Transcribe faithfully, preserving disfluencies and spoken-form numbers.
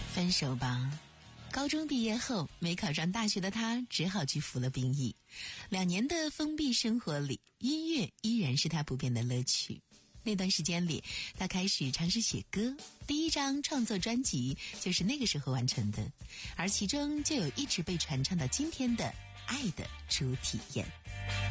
分手吧。高中毕业后，没考上大学的他只好去服了兵役。两年的封闭生活里，音乐依然是他不变的乐趣。那段时间里，他开始尝试写歌，第一张创作专辑就是那个时候完成的，而其中就有一直被传唱到今天的《爱的初体验》。